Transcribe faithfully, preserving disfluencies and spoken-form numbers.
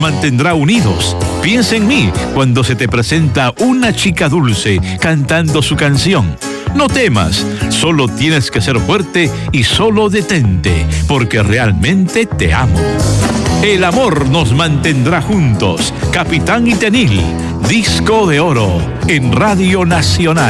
mantendrá unidos. Piensa en mí cuando se te presenta una chica dulce cantando su canción. No temas, solo tienes que ser fuerte y solo detente, porque realmente te amo. El amor nos mantendrá juntos. Capitán y Tenil, disco de oro en Radio Nacional.